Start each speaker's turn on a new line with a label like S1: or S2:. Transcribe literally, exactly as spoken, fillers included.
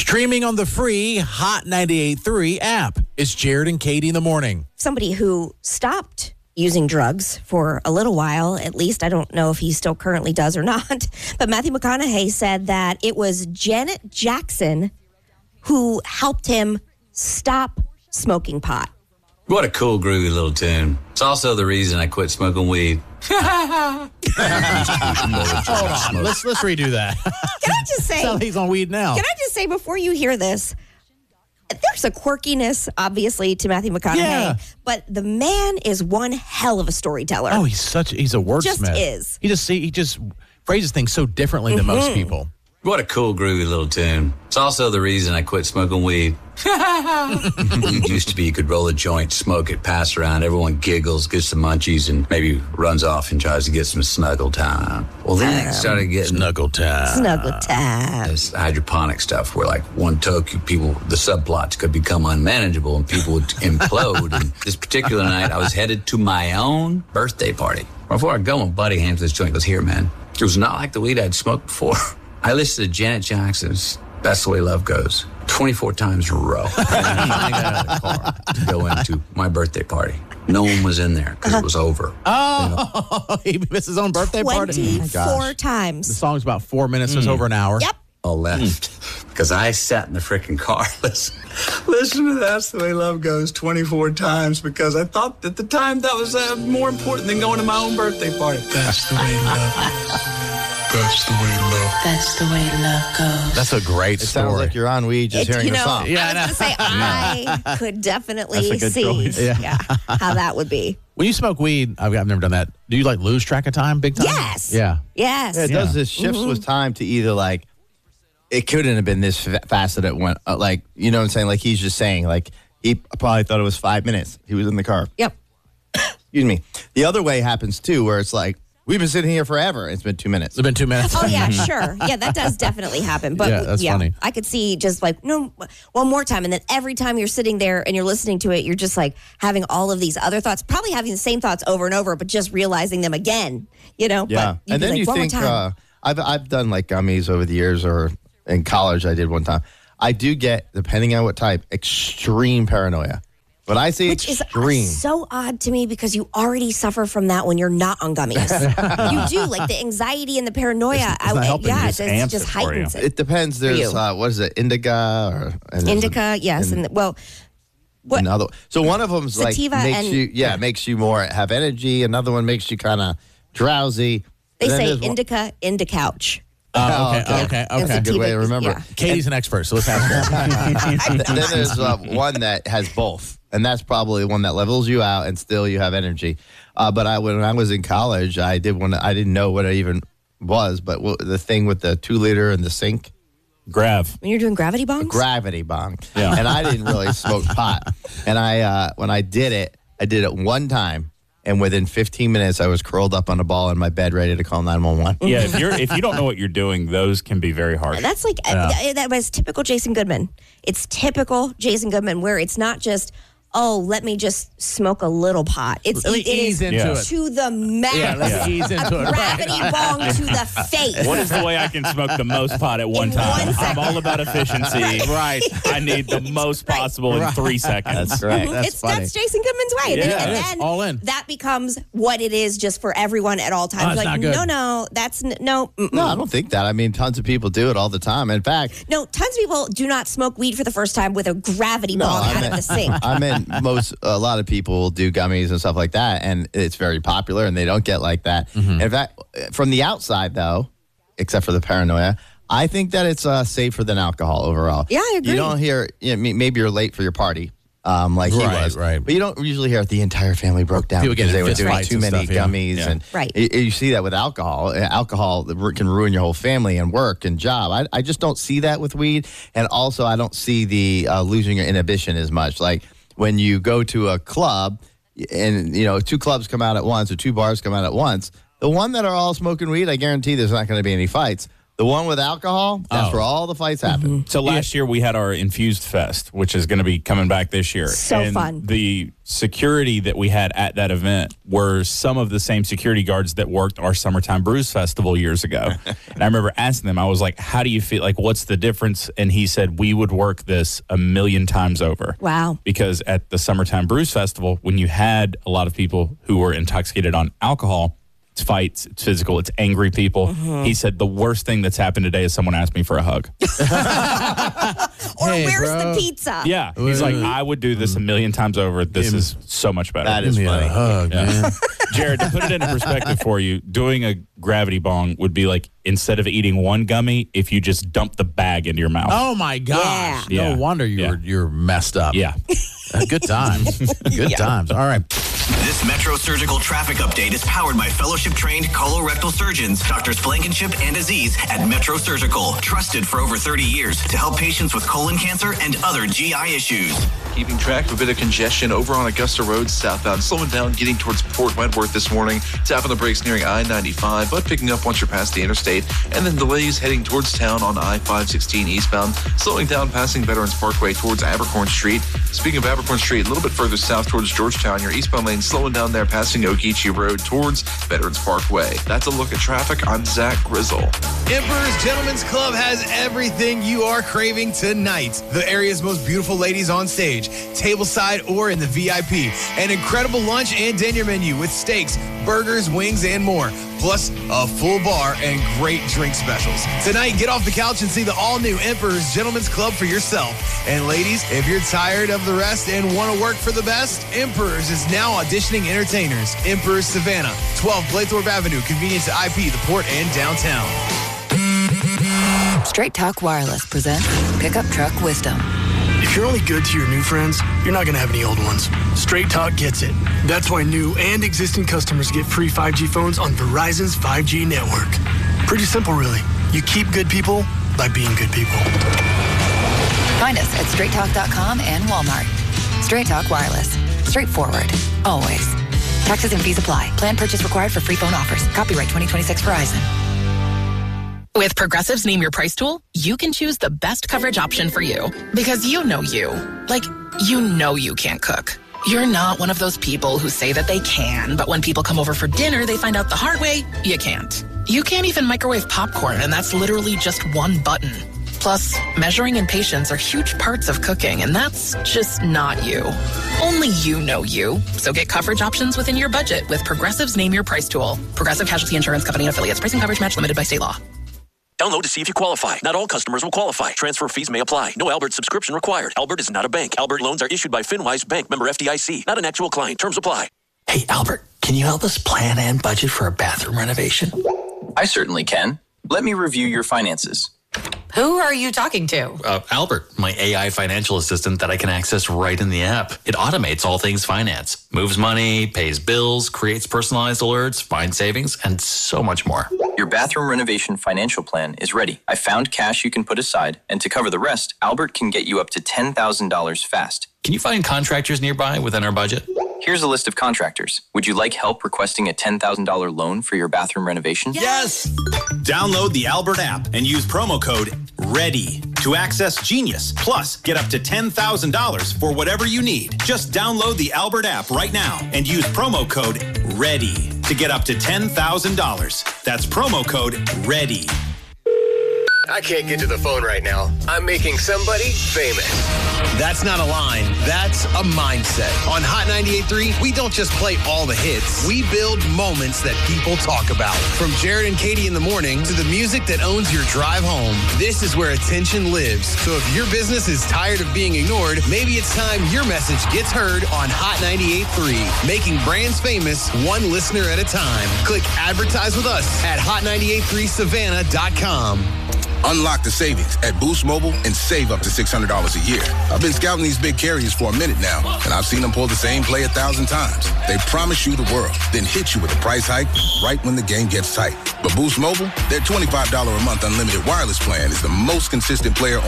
S1: Streaming on the free Hot ninety-eight point three app. It's Jared and Katie in the morning.
S2: Somebody who stopped using drugs for a little while, at least. I don't know if he still currently does or not. But Matthew McConaughey said that it was Janet Jackson who helped him stop smoking pot.
S3: What a cool, groovy little tune. It's also the reason I quit smoking weed.
S1: Hold on. Let's, let's redo that.
S2: Can I just say...
S1: Sounds like he's on weed now.
S2: Can I just say, before you hear this, there's a quirkiness, obviously, to Matthew McConaughey,
S1: Yeah.
S2: but the man is one hell of a storyteller.
S1: Oh, he's such... He's a wordsmith.
S2: Just is.
S1: He just, he just phrases things so differently than most people.
S3: What a cool, groovy little tune. It's also the reason I quit smoking weed. It used to be you could roll a joint, smoke it, pass around, everyone giggles, gets the munchies, and maybe runs off and tries to get some snuggle time. Well, then it started getting...
S1: Snuggle time.
S2: Snuggle time.
S3: This hydroponic stuff where, like, one toke, people, the subplots could become unmanageable and people would implode. And this particular night, I was headed to my own birthday party. Before I go, my buddy hands this joint and goes, "Here, man." It was not like the weed I'd smoked before. I listened to Janet Jackson's That's the Way Love Goes twenty-four times in a row. And I finally got out of the car to go into my birthday party. No one was in there because it was over.
S1: Oh, you know? He missed his own birthday party?
S2: twenty-four
S1: Oh, the
S2: times.
S1: song's about four minutes. Mm. It's over an hour.
S2: Yep.
S3: All left because I sat in the freaking car. Listen, listen to That's the Way Love Goes twenty-four times because I thought at the time that was uh, more important than going to my own birthday party.
S4: That's the way love is. That's the way love.
S5: That's the way love goes.
S1: That's a great
S6: It
S1: story.
S6: sounds like you're on weed just
S2: It-
S6: hearing
S2: you
S6: the
S2: know,
S6: song.
S1: Yeah,
S2: I was going to say, I could definitely
S6: That's a good
S2: see
S6: choice.
S1: Yeah.
S2: yeah, how that would be.
S1: When you smoke weed, I've, I've never done that. Do you like lose track of time big time?
S2: Yes.
S1: Yeah.
S2: Yes.
S6: Yeah, it does this shifts with time to either like, it couldn't have been this fa- fast that it went, uh, like, you know what I'm saying? Like he's just saying, like, he probably thought it was five minutes. He was in the car.
S2: Yep.
S6: Excuse me. The other way happens too, where it's like, we've been sitting here forever. It's been two minutes.
S1: It's been two minutes.
S2: Oh, yeah, sure. Yeah, that does definitely happen. But
S1: Yeah, that's funny.
S2: I could see just like, no, one more time. And then every time you're sitting there and you're listening to it, you're just like having all of these other thoughts, probably having the same thoughts over and over, but just realizing them again, you know?
S6: Yeah.
S2: But you'd
S6: And
S2: be
S6: then
S2: like,
S6: you
S2: one more
S6: think,
S2: time.
S6: uh, I've, I've done like gummies over the years, or in college I did one time. I do get, depending on what type, extreme paranoia. But I say
S2: Which is
S6: extreme.
S2: so odd to me because you already suffer from that when you're not on gummies. You do, like the anxiety and the paranoia.
S1: It's- it's not helping.
S2: yeah,
S1: It
S2: it
S1: just
S2: just,
S7: amps
S2: just
S7: it for
S2: heightens it.
S6: It depends. There's,
S2: you.
S6: uh, what is it, indica? Or, and there's
S2: Indica, yes.
S6: and-
S2: And well, what?
S6: Another, so one of them's like
S2: Sativa
S6: makes
S2: and-
S6: you, yeah, makes you more have energy. Another one makes you kind of drowsy.
S2: They
S6: And then
S2: say
S6: there's one-
S2: indica, indicouch.
S1: Oh, okay,
S6: okay.
S1: okay,
S2: And
S1: okay.
S2: sativa
S6: Good way to
S2: is-
S6: remember.
S2: yeah.
S1: Katie's an expert, so let's ask her.
S6: And then there's uh, one that has both, and that's probably the one that levels you out, and still you have energy. Uh, but I, when I was in college, I did one. I didn't know what it even was, but what, the thing with the two liter and the sink,
S7: Grav.
S2: When you're doing gravity bongs?
S6: gravity bong.
S7: Yeah.
S6: And I didn't really smoke pot. And I, uh, when I did it, I did it one time, and within fifteen minutes, I was curled up on a ball in my bed, ready to call nine one one.
S7: Yeah, if you're if you don't know what you're doing, those can be very hard.
S2: That's like, uh, that was typical Jason Goodman. It's typical Jason Goodman where it's not just, oh, let me just smoke a little pot. It's
S1: Let me
S2: it, it
S1: ease
S2: is
S1: into
S7: Yeah.
S1: it.
S2: to the max.
S1: Yeah, let's
S7: Yeah.
S1: ease into
S2: A
S1: it.
S2: gravity bong to the face.
S7: What is the way I can smoke the most pot at one
S2: In
S7: time?
S2: one
S7: I'm
S2: second.
S7: all about efficiency.
S1: Right.
S7: I need the most
S2: Right.
S7: possible in
S1: Right.
S7: three seconds.
S6: That's right.
S1: That's
S2: it's
S1: funny.
S2: that's Jason Goodman's way. And
S7: Yeah,
S2: then,
S7: it
S2: and
S1: is.
S2: then
S1: All in.
S2: that becomes what it is just for everyone at all times.
S1: Oh, it's
S2: like,
S1: not good.
S2: no, no, that's n- no, mm-mm.
S6: No, I don't think that. I mean, tons of people do it all the time. In fact,
S2: no. Tons of people do not smoke weed for the first time with a gravity
S6: No,
S2: bong
S6: I
S2: out of
S6: meant-
S2: the sink.
S6: I mean, most, a lot of people will do gummies and stuff like that, and it's very popular, and they don't get like that. In fact, from the outside, though, except for the paranoia, I think that it's uh, safer than alcohol overall.
S2: Yeah, I agree.
S6: You don't hear, you know, maybe you're late for your party, um, like he
S1: Right,
S6: was,
S1: right.
S6: but you don't usually hear the entire family broke down
S1: People get
S6: because
S1: in
S6: they were
S1: fist
S6: doing
S1: fights
S6: too
S1: and
S6: many
S1: stuff, yeah.
S6: gummies,
S7: Yeah.
S6: and
S2: Right.
S6: y- you see that with alcohol. Alcohol can ruin your whole family and work and job. I, I just don't see that with weed, and also I don't see the uh, losing your inhibition as much. Like when you go to a club, and you know two clubs come out at once or two bars come out at once. The one that are all smoking weed, I guarantee there's not going to be any fights. The one with alcohol, that's
S1: Oh.
S6: where all the fights happen.
S7: So last year we had our Infused Fest, which is going to be coming back this year.
S2: So
S7: and
S2: fun.
S7: The security that we had at that event were some of the same security guards that worked our Summertime Brews Festival years ago. And I remember asking them, I was like, how do you feel? Like, what's the difference? And he said, we would work this a million times over.
S2: Wow.
S7: Because at the Summertime Brews Festival, when you had a lot of people who were intoxicated on alcohol, it's fights, it's physical, it's angry people.
S2: Mm-hmm.
S7: He said, the worst thing that's happened today is someone asked me for a hug.
S2: Or
S1: Hey,
S2: where's
S1: bro.
S2: the pizza?
S7: Yeah. He's like,
S1: Wait.
S7: I would do this a million times over. This is so much better.
S6: That is
S1: Give me
S6: funny.
S1: a hug, man.
S7: Jared, to put it into perspective for you, doing a gravity bong would be like, instead of eating one gummy, if you just dump the bag into your mouth.
S1: Oh my gosh!
S7: Yeah.
S1: No wonder you
S7: Yeah.
S1: were you're messed up.
S7: Yeah.
S1: Uh, good times. Good times. All right.
S8: This Metro Surgical traffic update is powered by fellowship-trained colorectal surgeons, Doctors Blankenship and Aziz at Metro Surgical, trusted for over thirty years to help patients with colon cancer and other G I issues.
S9: Keeping track of a bit of congestion over on Augusta Road southbound, slowing down getting towards Port Wentworth this morning. Tap on the brakes nearing I ninety-five, but picking up once you're past the interstate. And then delays heading towards town on I five sixteen eastbound, slowing down passing Veterans Parkway towards Abercorn Street. Speaking of Abercorn Street, a little bit further south towards Georgetown, your eastbound lane slowing down there passing Ogeechee Road towards Veterans Parkway. That's a look at traffic. I'm Zach Grizzle.
S10: Emperor's Gentlemen's Club has everything you are craving tonight. The area's most beautiful ladies on stage, tableside or in the V I P. An incredible lunch and dinner menu with steaks, burgers, wings, and more. Plus a full bar and great drink specials. Tonight, get off the couch and see the all-new Emperor's Gentlemen's Club for yourself. And ladies, if you're tired of the rest and want to work for the best, Emperor's is now auditioning entertainers. Emperor's Savannah, twelve Blaythorpe Avenue, convenient to I P, the Port, and downtown.
S5: Straight Talk Wireless presents Pickup Truck Wisdom.
S11: If you're only good to your new friends, you're not going to have any old ones. Straight Talk gets it. That's why new and existing customers get free five G phones on Verizon's five G network. Pretty simple, really. You keep good people by being good people.
S5: Find us at straight talk dot com and Walmart. Straight Talk Wireless. Straightforward. Always. Taxes and fees apply. Plan purchase required for free phone offers. Copyright twenty twenty-six Verizon.
S12: With Progressive's Name Your Price tool, you can choose the best coverage option for you. Because you know you. Like, you know you can't cook. You're not one of those people who say that they can, but when people come over for dinner, they find out the hard way, you can't. You can't even microwave popcorn, and that's literally just one button. Plus, measuring and patience are huge parts of cooking, and that's just not you. Only you know you. So get coverage options within your budget with Progressive's Name Your Price tool. Progressive Casualty Insurance Company and affiliates. Pricing coverage match limited by state law.
S13: Download to see if you qualify. Not all customers will qualify. Transfer fees may apply. No Albert subscription required. Albert is not a bank. Albert loans are issued by FinWise Bank, member F D I C. Not an actual client. Terms apply.
S14: Hey, Albert, can you help us plan and budget for a bathroom renovation?
S15: I certainly can. Let me review your finances.
S16: Who are you talking to?
S14: Uh, Albert, my A I financial assistant that I can access right in the app. It automates all things finance, moves money, pays bills, creates personalized alerts, finds savings, and so much more.
S15: Your bathroom renovation financial plan is ready. I found cash you can put aside, and to cover the rest, Albert can get you up to ten thousand dollars fast.
S14: Can you find contractors nearby within our budget?
S15: Here's a list of contractors. Would you like help requesting a ten thousand dollars loan for your bathroom renovation?
S17: Yes! Download the Albert app and use promo code READY to access Genius. Plus, get up to ten thousand dollars for whatever you need. Just download the Albert app right now and use promo code READY to get up to ten thousand dollars. That's promo code READY.
S18: I can't get to the phone right now. I'm making somebody famous.
S10: That's not a line. That's a mindset. On Hot ninety-eight point three, we don't just play all the hits. We build moments that people talk about. From Jared and Katie in the morning to the music that owns your drive home. This is where attention lives. So if your business is tired of being ignored, maybe it's time your message gets heard on Hot ninety-eight point three. Making brands famous one listener at a time. Click advertise with us at hot ninety-eight point three savannah dot com.
S19: Unlock the savings at Boost Mobile and save up to six hundred dollars a year. I've been scouting these big carriers for a minute now, and I've seen them pull the same play a thousand times. They promise you the world, then hit you with a price hike right when the game gets tight. But Boost Mobile, their twenty-five dollars a month unlimited wireless plan is the most consistent player